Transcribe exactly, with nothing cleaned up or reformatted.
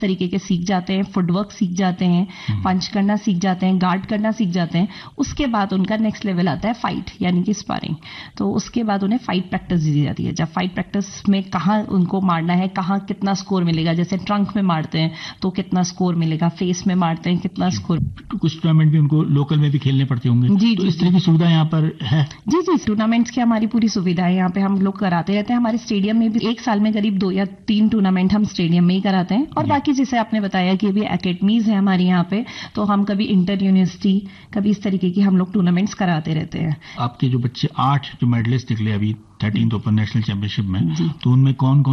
तरीके के सीख जाते हैं, फुटवर्क सीख जाते हैं, पंच करना सीख जाते हैं, गार्ड करना सीख जाते हैं। उसके बाद उनका नेक्स्ट लेवल आता है फाइट यानी कि स्पारिंग। तो उसके बाद उन्हें फाइट प्रैक्टिस दी जाती है। जब फाइट प्रैक्टिस में कहाँ उनको मारना है, कहाँ कितना स्कोर मिलेगा, जैसे ट्रंक में मारते हैं तो कितना स्कोर मिलेगा, फेस में मारते हैं कितना स्कोर। तो कुछ टूर्नामेंट भी उनको लोकल में भी खेलने पड़ते होंगे जी, तो जी, इस तरह की सुविधा यहाँ पर है? जी जी, टूर्नामेंट्स की हमारी पूरी सुविधा है। यहाँ पे हम लोग कराते रहते हैं। हमारे स्टेडियम में भी एक साल में करीब दो या तीन टूर्नामेंट हम स्टेडियम में ही कराते हैं। और बाकी जैसे आपने बताया कि अभी एकेडमीज है हमारे यहाँ पे, तो हम कभी इंटर यूनिवर्सिटी, कभी इस तरीके की हम लोग टूर्नामेंट्स कराते रहते हैं। आपके जो बच्चे आठ जो मेडलिस्ट निकले अभी थर्टीन्थ ओपन नेशनल चैंपियनशिप में, तो उनमें कौन कौन